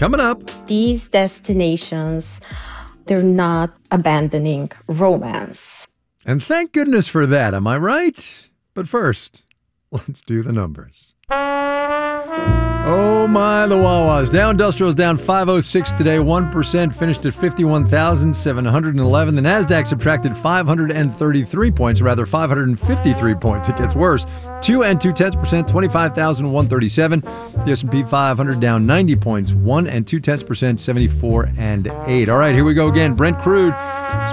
Coming up. These destinations, they're not abandoning romance. And thank goodness for that, am I right? But first, let's do the numbers. Oh my, the Wawas. Dow Industrial's down 506 today, 1%, finished at 51,711. The Nasdaq subtracted 533 points, rather 553 points. It gets worse. 2 2/10%, 25,137. The S&P 500 down 90 points, 1 2/10%, 74 and 8. All right, here we go again. Brent crude